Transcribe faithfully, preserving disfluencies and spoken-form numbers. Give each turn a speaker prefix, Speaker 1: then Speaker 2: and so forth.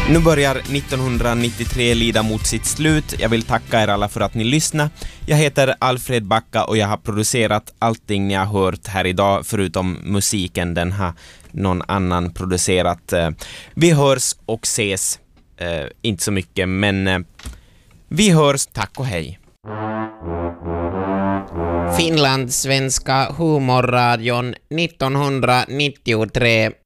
Speaker 1: Nu börjar nittonhundranittiotre lida mot sitt slut. Jag vill tacka er alla för att ni lyssnar. Jag heter Alfred Backa och jag har producerat allting ni har hört här idag, förutom musiken. Den har någon annan producerat. Vi hörs och ses. Eh, inte så mycket, men eh, vi hörs. Tack och hej.
Speaker 2: Finlandssvenska humorradion nittonhundranittiotre.